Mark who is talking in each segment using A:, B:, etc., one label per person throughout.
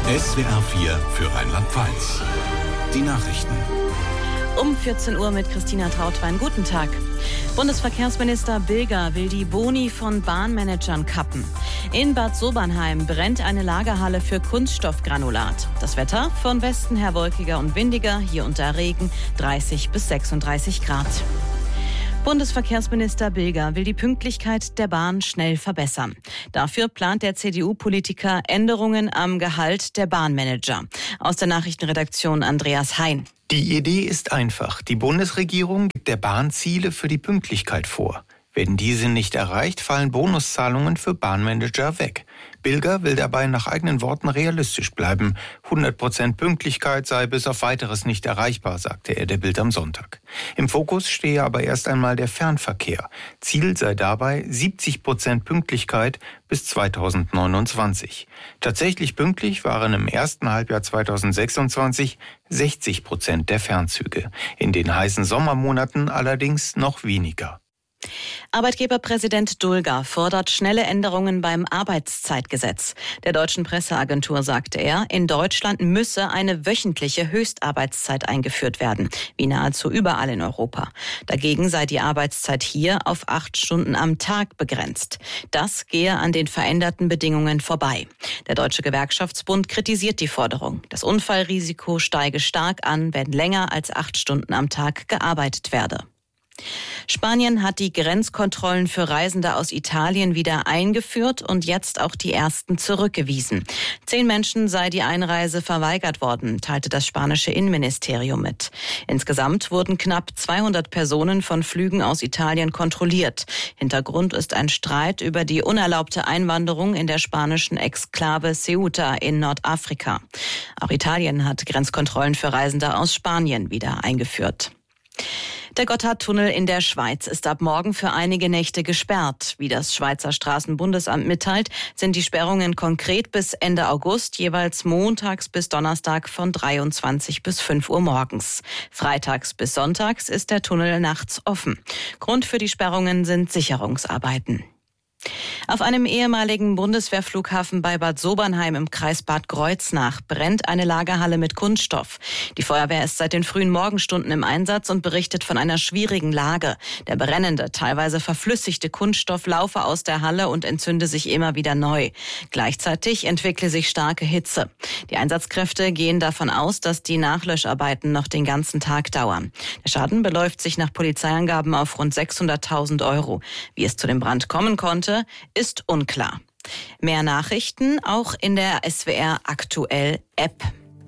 A: SWR 4 für Rheinland-Pfalz. Die Nachrichten.
B: Um 14 Uhr mit Christina Trautwein. Guten Tag. Bundesverkehrsminister Bilger will die Boni von Bahnmanagern kappen. In Bad Sobernheim brennt eine Lagerhalle für Kunststoffgranulat. Das Wetter von Westen her wolkiger und windiger, hier unter Regen 30 bis 36 Grad. Bundesverkehrsminister Bilger will die Pünktlichkeit der Bahn schnell verbessern. Dafür plant der CDU-Politiker Änderungen am Gehalt der Bahnmanager. Aus der Nachrichtenredaktion Andreas Hein.
C: Die Idee ist einfach. Die Bundesregierung gibt der Bahn Ziele für die Pünktlichkeit vor. Werden diese nicht erreicht, fallen Bonuszahlungen für Bahnmanager weg. Bilger will dabei nach eigenen Worten realistisch bleiben. 100% Pünktlichkeit sei bis auf Weiteres nicht erreichbar, sagte er der Bild am Sonntag. Im Fokus stehe aber erst einmal der Fernverkehr. Ziel sei dabei 70% Pünktlichkeit bis 2029. Tatsächlich pünktlich waren im ersten Halbjahr 2026 60% der Fernzüge. In den heißen Sommermonaten allerdings noch weniger.
B: Arbeitgeberpräsident Dulger fordert schnelle Änderungen beim Arbeitszeitgesetz. Der deutschen Presseagentur sagte er, in Deutschland müsse eine wöchentliche Höchstarbeitszeit eingeführt werden, wie nahezu überall in Europa. Dagegen sei die Arbeitszeit hier auf 8 Stunden am Tag begrenzt. Das gehe an den veränderten Bedingungen vorbei. Der Deutsche Gewerkschaftsbund kritisiert die Forderung. Das Unfallrisiko steige stark an, wenn länger als 8 Stunden am Tag gearbeitet werde. Spanien hat die Grenzkontrollen für Reisende aus Italien wieder eingeführt und jetzt auch die ersten zurückgewiesen. 10 Menschen sei die Einreise verweigert worden, teilte das spanische Innenministerium mit. Insgesamt wurden knapp 200 Personen von Flügen aus Italien kontrolliert. Hintergrund ist ein Streit über die unerlaubte Einwanderung in der spanischen Exklave Ceuta in Nordafrika. Auch Italien hat Grenzkontrollen für Reisende aus Spanien wieder eingeführt. Der Gotthardtunnel in der Schweiz ist ab morgen für einige Nächte gesperrt. Wie das Schweizer Straßenbundesamt mitteilt, sind die Sperrungen konkret bis Ende August, jeweils montags bis Donnerstag von 23 bis 5 Uhr morgens. Freitags bis sonntags ist der Tunnel nachts offen. Grund für die Sperrungen sind Sicherungsarbeiten. Auf einem ehemaligen Bundeswehrflughafen bei Bad Sobernheim im Kreis Bad Kreuznach brennt eine Lagerhalle mit Kunststoff. Die Feuerwehr ist seit den frühen Morgenstunden im Einsatz und berichtet von einer schwierigen Lage. Der brennende, teilweise verflüssigte Kunststoff laufe aus der Halle und entzünde sich immer wieder neu. Gleichzeitig entwickle sich starke Hitze. Die Einsatzkräfte gehen davon aus, dass die Nachlöscharbeiten noch den ganzen Tag dauern. Der Schaden beläuft sich nach Polizeiangaben auf rund 600.000 €. Wie es zu dem Brand kommen konnte, ist unklar. Mehr Nachrichten auch in der SWR Aktuell App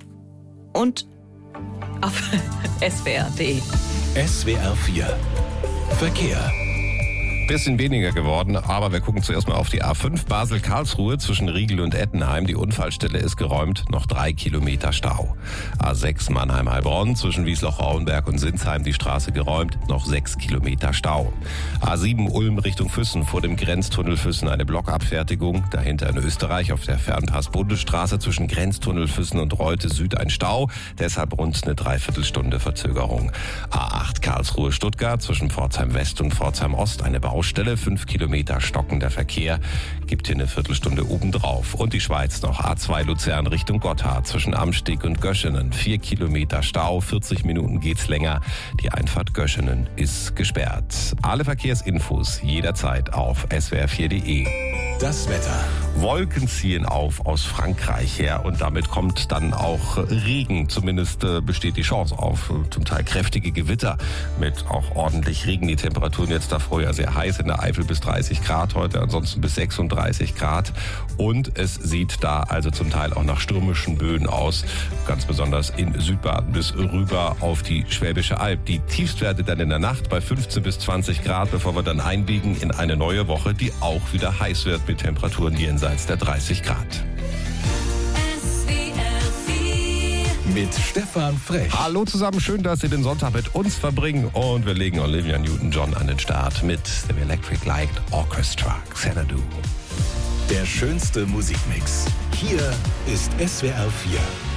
B: und auf swr.de.
A: SWR 4 Verkehr.
D: Bisschen weniger geworden, aber wir gucken zuerst mal auf die A5 Basel-Karlsruhe zwischen Riegel und Ettenheim. Die Unfallstelle ist geräumt, noch 3 Kilometer Stau. A6 Mannheim-Heilbronn zwischen Wiesloch-Rauenberg und Sinsheim die Straße geräumt, noch 6 Kilometer Stau. A7 Ulm Richtung Füssen, vor dem Grenztunnel Füssen eine Blockabfertigung. Dahinter in Österreich auf der Fernpass-Bundesstraße zwischen Grenztunnel Füssen und Reute Süd ein Stau. Deshalb rund eine Dreiviertelstunde Verzögerung. A8 Karlsruhe-Stuttgart zwischen Pforzheim West und Pforzheim Ost eine Baustelle, 5 Kilometer stockender Verkehr, gibt hier eine Viertelstunde obendrauf. Und die Schweiz noch, A2 Luzern Richtung Gotthard zwischen Amsteg und Göschenen, 4 Kilometer Stau, 40 Minuten geht's länger. Die Einfahrt Göschenen ist gesperrt. Alle Verkehrsinfos jederzeit auf swr4.de.
A: Das Wetter.
D: Wolken ziehen auf aus Frankreich her und damit kommt dann auch Regen. Zumindest besteht die Chance auf zum Teil kräftige Gewitter mit auch ordentlich Regen. Die Temperaturen jetzt da vorher sehr heiß, in der Eifel bis 30 Grad heute, ansonsten bis 36 Grad. Und es sieht da also zum Teil auch nach stürmischen Böen aus, ganz besonders in Südbaden bis rüber auf die Schwäbische Alb. Die Tiefstwerte dann in der Nacht bei 15 bis 20 Grad, bevor wir dann einbiegen in eine neue Woche, die auch wieder heiß wird mit Temperaturen jenseits der 30 Grad.
A: Mit Stefan Frech.
D: Hallo zusammen, schön, dass Sie den Sonntag mit uns verbringen und wir legen Olivia Newton-John an den Start mit dem Electric Light Orchestra, Xanadu.
A: Der schönste Musikmix. Hier ist SWR 4.